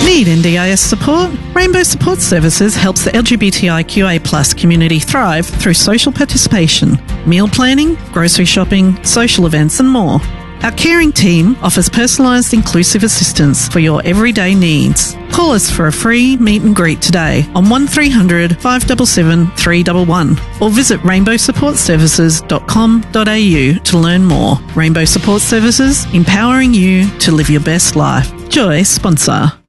Need NDIS support? Rainbow Support Services helps the LGBTIQA+ community thrive through social participation, meal planning, grocery shopping, social events and more. Our caring team offers personalised inclusive assistance for your everyday needs. Call us for a free meet and greet today on 1300 577 311 or visit rainbowsupportservices.com.au to learn more. Rainbow Support Services, empowering you to live your best life. Joy sponsor.